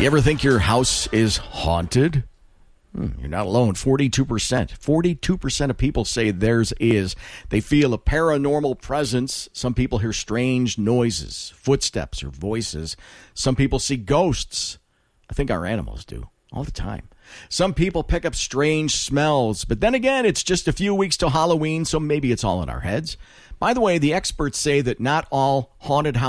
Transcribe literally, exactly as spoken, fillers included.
You ever think your house is haunted? Hmm, you're not alone. forty-two percent. forty-two percent of people say theirs is. They feel a paranormal presence. Some people hear strange noises, footsteps, or voices. Some people see ghosts. I think our animals do all the time. Some people pick up strange smells. But then again, it's just a few weeks till Halloween, so maybe it's all in our heads. By the way, the experts say that not all haunted houses